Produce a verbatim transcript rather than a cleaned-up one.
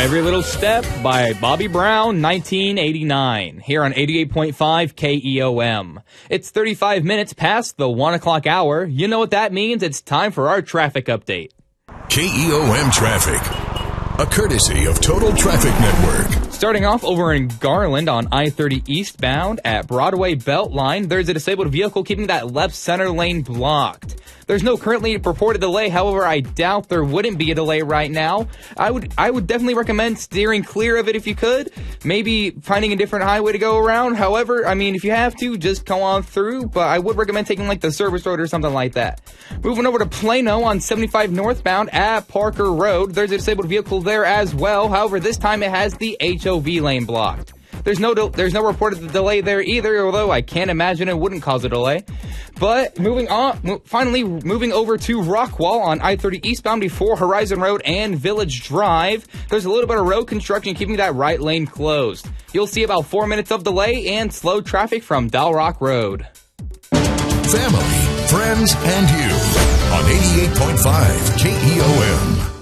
Every Little Step by Bobby Brown, nineteen eighty-nine, here on eighty-eight point five K E O M. It's thirty-five minutes past the one o'clock hour. You know what that means? It's time for our traffic update. K E O M Traffic, a courtesy of Total Traffic Network. Starting off over in Garland on I thirty eastbound at Broadway Beltline, there's a disabled vehicle keeping that left center lane blocked. There's no currently purported delay. However, I doubt there wouldn't be a delay right now. I would I would definitely recommend steering clear of it if you could. Maybe finding a different highway to go around. However, I mean, if you have to, just go on through. But I would recommend taking like the service road or something like that. Moving over to Plano on seventy-five northbound at Parker Road. There's a disabled vehicle there as well. However, this time it has the H O V lane blocked. There's no de- there's no reported delay there either, although I can't imagine it wouldn't cause a delay. But moving on, mo- finally moving over to Rockwall on I thirty eastbound before Horizon Road and Village Drive. There's a little bit of road construction keeping that right lane closed. You'll see about four minutes of delay and slow traffic from Dalrock Road. Family, friends, and you on eighty-eight point five K E O M.